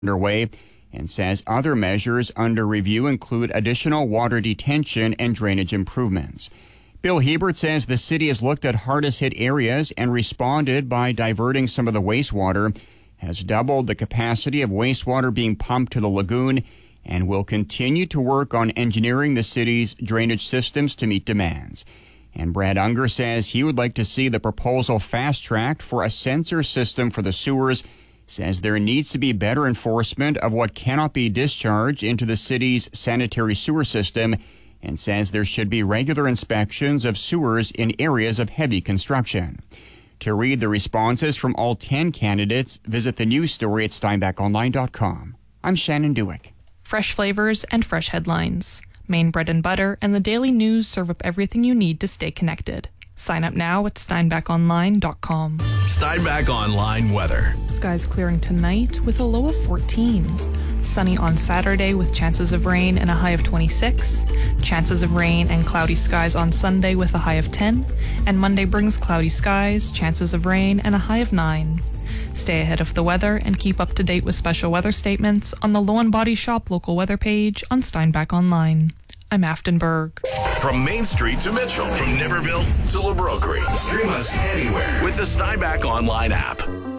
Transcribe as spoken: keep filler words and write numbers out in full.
underway and says other measures under review include additional water detention and drainage improvements. Bill Hebert says the city has looked at hardest-hit areas and responded by diverting some of the wastewater, has doubled the capacity of wastewater being pumped to the lagoon, and will continue to work on engineering the city's drainage systems to meet demands. And Brad Unger says he would like to see the proposal fast-tracked for a sensor system for the sewers, says there needs to be better enforcement of what cannot be discharged into the city's sanitary sewer system, and says there should be regular inspections of sewers in areas of heavy construction. To read the responses from all ten candidates, visit the news story at steinbach online dot com. I'm Shannon Dewick. Fresh flavors and fresh headlines. Maine Bread and Butter and the Daily News serve up everything you need to stay connected. Sign up now at steinbach online dot com. Steinbach Online weather. Skies clearing tonight with a low of fourteen. Sunny on Saturday with chances of rain and a high of twenty-six. Chances of rain and cloudy skies on Sunday with a high of ten. And Monday brings cloudy skies, chances of rain, and a high of nine. Stay ahead of the weather and keep up to date with special weather statements on the Low and Body Shop local weather page on Steinbach Online. I'm Afton Berg. From Main Street to Mitchell, from Niverville to La Brougerie. Stream us anywhere with the Steinbach Online app.